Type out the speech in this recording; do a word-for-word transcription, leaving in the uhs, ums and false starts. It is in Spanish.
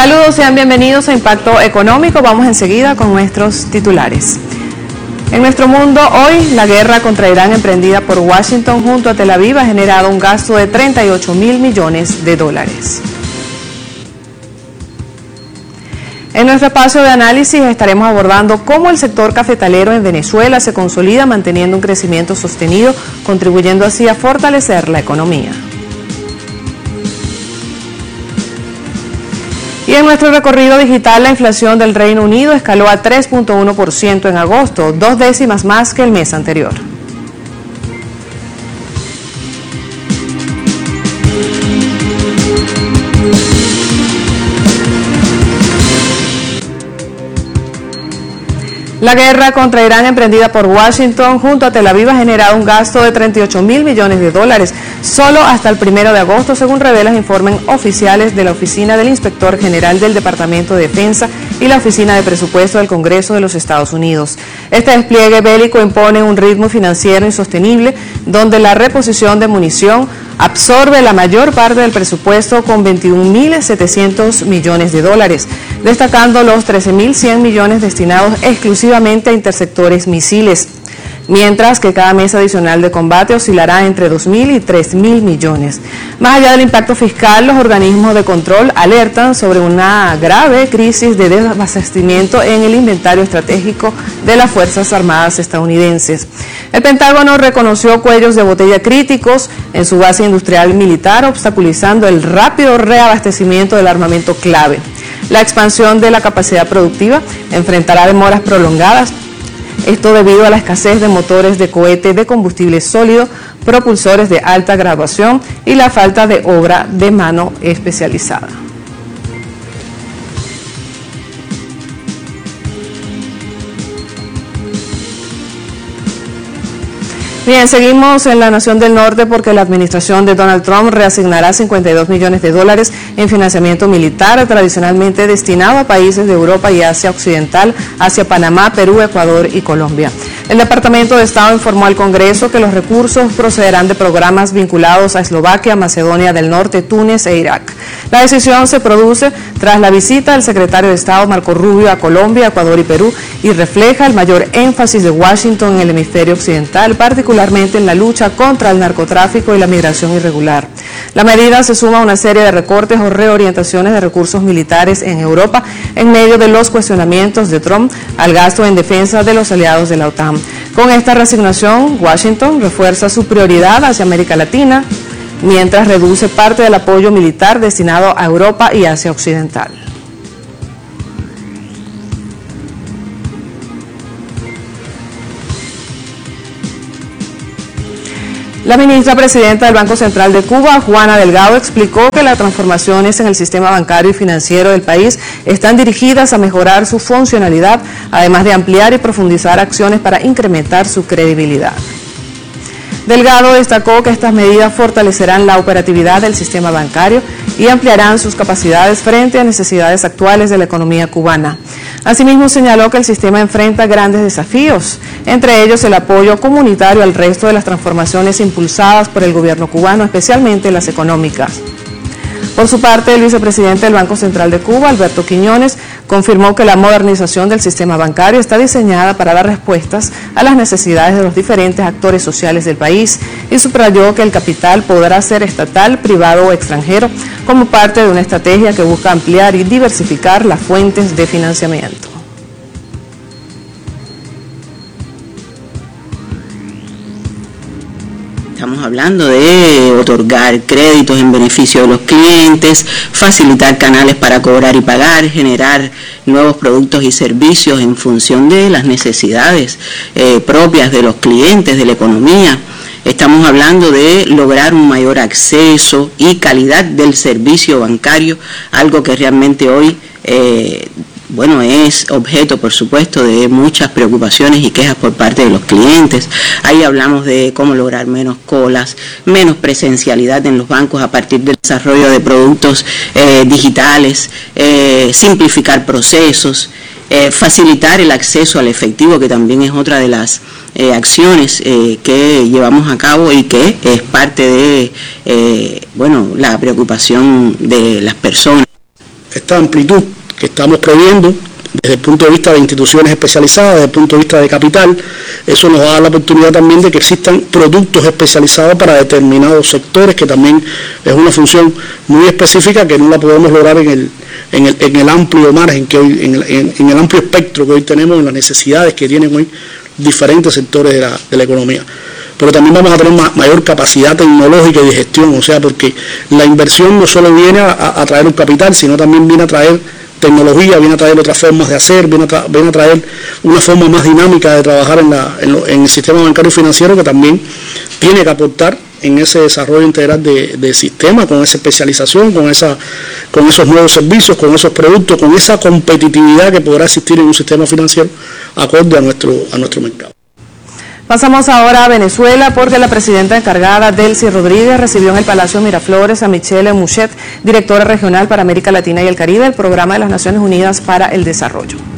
Saludos, sean bienvenidos a Impacto Económico. Vamos enseguida con nuestros titulares. En nuestro mundo hoy, la guerra contra Irán emprendida por Washington junto a Tel Aviv ha generado un gasto de treinta y ocho mil millones de dólares. En nuestro espacio de análisis estaremos abordando cómo el sector cafetalero en Venezuela se consolida manteniendo un crecimiento sostenido, contribuyendo así a fortalecer la economía. Y en nuestro recorrido digital, la inflación del Reino Unido escaló a tres punto uno por ciento en agosto, dos décimas más que el mes anterior. La guerra contra Irán emprendida por Washington junto a Tel Aviv ha generado un gasto de treinta y ocho mil millones de dólares solo hasta el primero de agosto, según revelan informes oficiales de la Oficina del Inspector General del Departamento de Defensa y la Oficina de Presupuesto del Congreso de los Estados Unidos. Este despliegue bélico impone un ritmo financiero insostenible, donde la reposición de munición absorbe la mayor parte del presupuesto con veintiún mil setecientos millones de dólares, destacando los trece mil cien millones destinados exclusivamente a interceptores misiles, mientras que cada mes adicional de combate oscilará entre dos mil y tres mil millones. Más allá del impacto fiscal, los organismos de control alertan sobre una grave crisis de desabastecimiento en el inventario estratégico de las Fuerzas Armadas estadounidenses. El Pentágono reconoció cuellos de botella críticos en su base industrial militar, obstaculizando el rápido reabastecimiento del armamento clave. La expansión de la capacidad productiva enfrentará demoras prolongadas, esto debido a la escasez de motores de cohete de combustible sólido, propulsores de alta graduación y la falta de obra de mano especializada. Bien, seguimos en la Nación del Norte porque la administración de Donald Trump reasignará cincuenta y dos millones de dólares en financiamiento militar tradicionalmente destinado a países de Europa y Asia Occidental, hacia Panamá, Perú, Ecuador y Colombia. El Departamento de Estado informó al Congreso que los recursos procederán de programas vinculados a Eslovaquia, Macedonia del Norte, Túnez e Irak. La decisión se produce tras la visita del secretario de Estado Marco Rubio a Colombia, Ecuador y Perú y refleja el mayor énfasis de Washington en el hemisferio occidental, particularmente en la lucha contra el narcotráfico y la migración irregular. La medida se suma a una serie de recortes o reorientaciones de recursos militares en Europa en medio de los cuestionamientos de Trump al gasto en defensa de los aliados de la OTAN. Con esta reasignación, Washington refuerza su prioridad hacia América Latina, mientras reduce parte del apoyo militar destinado a Europa y Asia Occidental. La ministra presidenta del Banco Central de Cuba, Juana Delgado, explicó que las transformaciones en el sistema bancario y financiero del país están dirigidas a mejorar su funcionalidad, además de ampliar y profundizar acciones para incrementar su credibilidad. Delgado destacó que estas medidas fortalecerán la operatividad del sistema bancario y ampliarán sus capacidades frente a necesidades actuales de la economía cubana. Asimismo, señaló que el sistema enfrenta grandes desafíos, entre ellos el apoyo comunitario al resto de las transformaciones impulsadas por el gobierno cubano, especialmente las económicas. Por su parte, el vicepresidente del Banco Central de Cuba, Alberto Quiñones, confirmó que la modernización del sistema bancario está diseñada para dar respuestas a las necesidades de los diferentes actores sociales del país y subrayó que el capital podrá ser estatal, privado o extranjero, como parte de una estrategia que busca ampliar y diversificar las fuentes de financiamiento. Estamos hablando de otorgar créditos en beneficio de los clientes, facilitar canales para cobrar y pagar, generar nuevos productos y servicios en función de las necesidades eh, propias de los clientes, de la economía. Estamos hablando de lograr un mayor acceso y calidad del servicio bancario, algo que realmente hoy eh, bueno, es objeto, por supuesto, de muchas preocupaciones y quejas por parte de los clientes. Ahí hablamos de cómo lograr menos colas, menos presencialidad en los bancos a partir del desarrollo de productos eh, digitales, eh, simplificar procesos, eh, facilitar el acceso al efectivo, que también es otra de las eh, acciones eh, que llevamos a cabo y que es parte de, eh, bueno, la preocupación de las personas. esta amplitud que estamos previendo desde el punto de vista de instituciones especializadas, desde el punto de vista de capital, eso nos va a dar la oportunidad también de que existan productos especializados para determinados sectores, que también es una función muy específica que no la podemos lograr en el, en el, en el amplio margen, que hoy, en, el, en, en el amplio espectro que hoy tenemos, en las necesidades que tienen hoy diferentes sectores de la, de la economía. Pero también vamos a tener ma mayor capacidad tecnológica y de gestión, o sea, porque la inversión no solo viene a, a traer un capital, sino también viene a traer tecnología, viene a traer otras formas de hacer, viene a, tra viene a traer una forma más dinámica de trabajar en, la, en, lo, en el sistema bancario y financiero, que también tiene que aportar en ese desarrollo integral de, de sistema, con esa especialización, con, esa, con esos nuevos servicios, con esos productos, con esa competitividad que podrá existir en un sistema financiero acorde a nuestro, a nuestro mercado. Pasamos ahora a Venezuela, porque la presidenta encargada, Delcy Rodríguez, recibió en el Palacio Miraflores a Michelle Mouchet, directora regional para América Latina y el Caribe, el Programa de las Naciones Unidas para el Desarrollo.